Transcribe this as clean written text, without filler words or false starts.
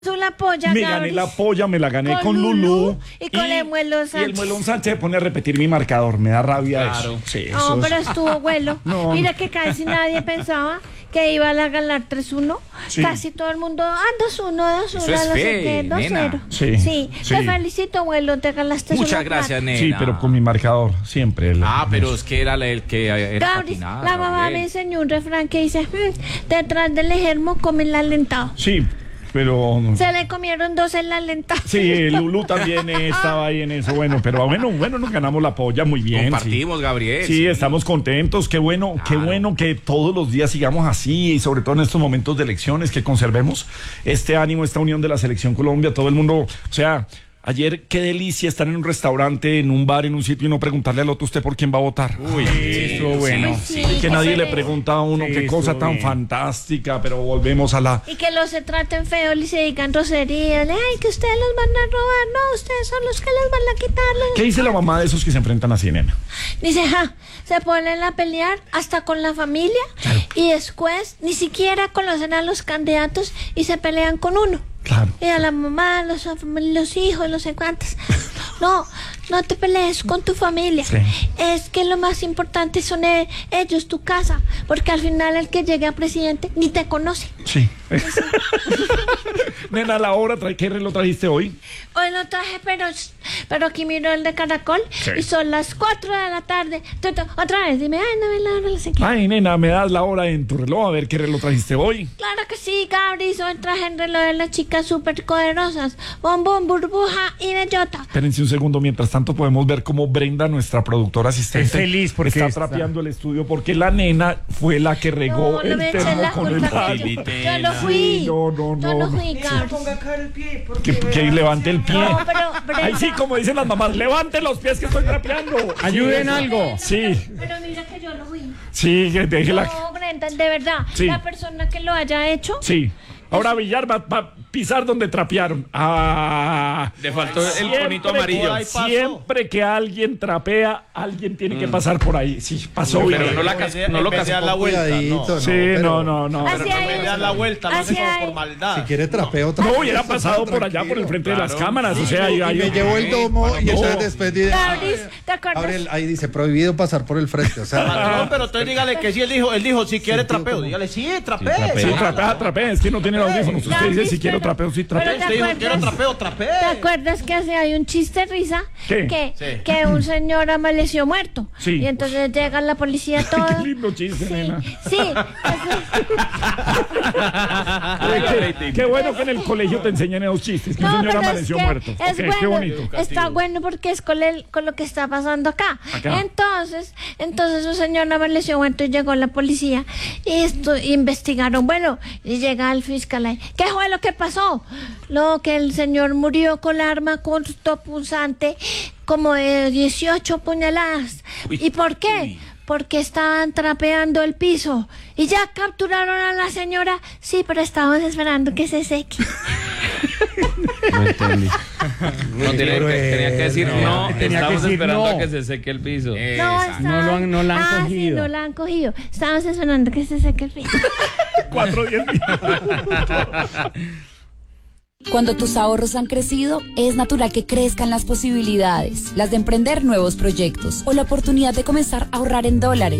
La polla, me gané la polla, me la gané con Lulú. Y con el Muelón Sánchez. Y el Muelón Sánchez pone a repetir mi marcador. Me da rabia eso. Sí, no, eso pero estuvo bueno. No. Mira que casi nadie pensaba que iba a ganar 3-1. Sí. Casi todo el mundo, 2-1, 2-1, Eso es no sé fe, qué, 2-0. nena. Sí. Te felicito, Muelón, te ganaste Muchas una gracias, plata. nena. Sí, pero con mi marcador, siempre. Pero es que era el que era Gabris, patinada, la mamá Gabriel. me enseñó un refrán que dice, detrás del ejermo come el alentado. Sí, pero... Se le comieron 2 el alentado. Sí, Lulú también estaba ahí en eso. Bueno, pero bueno, nos ganamos la polla muy bien. Compartimos, Gabriel. Sí, estamos contentos. Qué bueno que todos los días sigamos así y sobre todo en estos momentos de elecciones que conservemos este ánimo, esta unión de la Selección Colombia. Todo el mundo, o sea, ayer qué delicia estar en un restaurante, en un bar, en un sitio y no preguntarle al otro usted por quién va a votar. Uy, estuvo bueno. Sí, Y que nadie le se pregunta a uno qué cosa tan fantástica, pero volvemos a la... Y que los se traten feo y se digan groserías. Ay, que ustedes los van a robar. No, ustedes son los que les van a quitar. ¿Qué dice la mamá de esos que se enfrentan así, nena? Dice, se ponen a pelear hasta con la familia. Claro. Y después ni siquiera conocen a los candidatos y se pelean con uno. Claro. Y a la mamá, los hijos, no sé cuántas. No te pelees con tu familia. Sí. Es que lo más importante son ellos, tu casa. Porque al final el que llegue a presidente ni te conoce. Sí. Nena, la hora, ¿qué reloj trajiste hoy? Hoy lo traje, pero aquí miro el de Caracol. Sí. Y son las 4 de la tarde. Otra vez, dime, no me la hora, no sé qué. Ay, nena, me das la hora en tu reloj, a ver qué reloj trajiste hoy. Claro que sí, Gabris. Hoy traje el reloj de las chicas súper poderosas. Bombón, burbuja y bellota. Espérense un segundo, mientras tanto podemos ver cómo Brenda, nuestra productora asistente, es feliz porque está trapeando el estudio porque la nena fue la que regó No me el echen termo la con el culpa. baño. Yo no fui. Sí, no. Yo no fui, Gabris. Que levante el pie. No, pero Brenda. Ay, sí, como dicen las mamás, levante los pies que estoy trapeando. Ayuden algo. Sí, Pero mira que yo no fui. sí, que déjela. No, Brenda, de verdad. Sí. La persona que lo haya hecho. Sí. Ahora Villar va a pisar donde trapearon. Le faltó el conito amarillo. Siempre que alguien trapea, alguien tiene que pasar por ahí. Sí, pasó. Pero Villar. no lo casó. la vuelta, no. Sí, no. Así No hay. me das la vuelta, no Así sé cómo hay. por maldad. Si quiere trapeo, No, hubiera pasado por allá, por el frente de las cámaras. O sea, y me llevó el domo y no. entonces después dice, Gabris, ¿te acuerdas? ahí dice prohibido pasar por el frente. O sea, Patrón, pero entonces dígale que sí, él dijo si quiere trapeo, dígale sí, trapee. Sí, trapea, es que no tiene los audífonos. Usted dice si quiero pero- trapeo, sí pero trapeo. te Usted dijo quiero acuerdas? trapeo, trapee. ¿Te acuerdas que hay un chiste risa? ¿Qué? Que un señor amaneció muerto. Sí. Y entonces llega la policía toda. Qué lindo chiste, nena. Sí. Qué bueno que en el colegio te enseñan esos chistes. Que un señor pero es amaneció que muerto. es Ok, bueno, qué bonito. está bueno porque es con lo que está pasando acá. Acá. Entonces un señor amaneció muerto y llegó la policía y investigaron. Bueno, y llega el fiscal ahí. ¿Qué fue lo que pasó? Lo que el señor murió con arma cortopunzante como de 18 puñaladas. ¿Y por qué? Porque estaban trapeando el piso. ¿Y ya capturaron a la señora? Sí, pero estábamos esperando que se seque. No, tenía que decir no. Tenía que Estamos decir esperando no. a que se seque el piso. No la han Sí, cogido. no la han cogido. Estábamos esperando que se seque el piso. 4 días. Cuando tus ahorros han crecido, es natural que crezcan las posibilidades, las de emprender nuevos proyectos o la oportunidad de comenzar a ahorrar en dólares.